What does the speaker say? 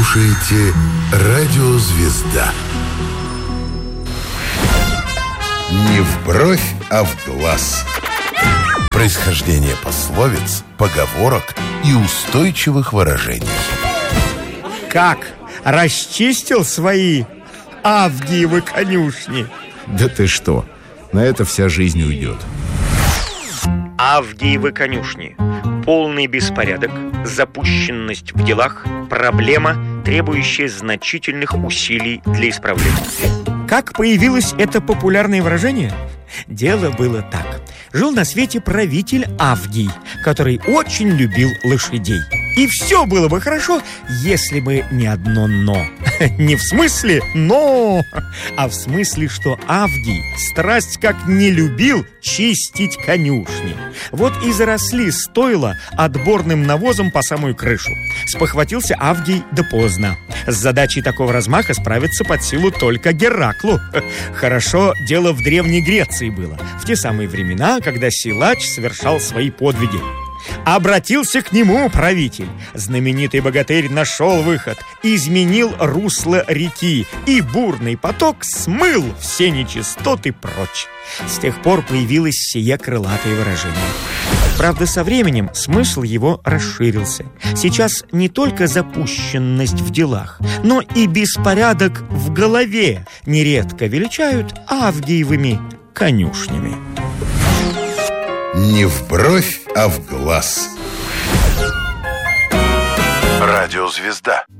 слушаете «Радио Звезда». Не в бровь, а в глаз. Происхождение пословиц, поговорок и устойчивых выражений. Как? Расчистил свои Авгиевы конюшни? Да ты что? На это вся жизнь уйдет. Авгиевы конюшни. Полный беспорядок, запущенность в делах, проблема, требующая значительных усилий для исправления. Как появилось это популярное выражение? Дело было так. Жил на свете правитель Авгий, который очень любил лошадей. И все было бы хорошо, если бы не одно «но». Не в смысле «но», а в смысле, что Авгий страсть как не любил чистить конюшни. Вот и заросли стойла отборным навозом по самую крышу. Спохватился Авгий да поздно. С задачей такого размаха справиться под силу только Гераклу. Хорошо дело в Древней Греции было, в те самые времена, когда силач совершал свои подвиги. Обратился к нему правитель. Знаменитый богатырь нашел выход, изменил русло реки, и бурный поток смыл все нечистоты прочь. С тех пор появилось сие крылатое выражение. Правда, со временем смысл его расширился. Сейчас не только запущенность в делах, но и беспорядок в голове нередко величают Авгиевыми конюшнями. Не в бровь, а в глаз. Радио Звезда.